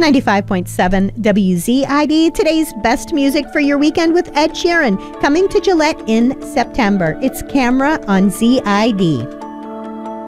95.7 WZID, today's best music for your weekend with Ed Sheeran, coming to Gillette in September. It's Camera on ZID.